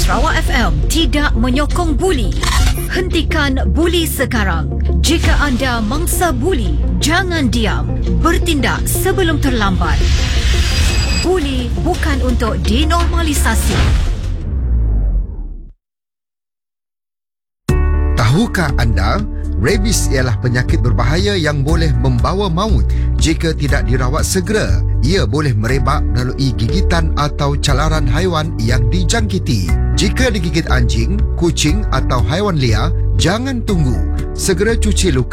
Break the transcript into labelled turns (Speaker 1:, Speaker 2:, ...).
Speaker 1: Sarawak FM tidak menyokong buli. Hentikan buli sekarang. Jika anda mangsa buli, jangan diam. Bertindak sebelum terlambat. Buli bukan untuk dinormalisasi.
Speaker 2: Tahukah anda, rabies ialah penyakit berbahaya yang boleh membawa maut jika tidak dirawat segera. Ia boleh merebak melalui gigitan atau calaran haiwan yang dijangkiti. Jika digigit anjing, kucing atau haiwan liar, jangan tunggu. Segera cuci luka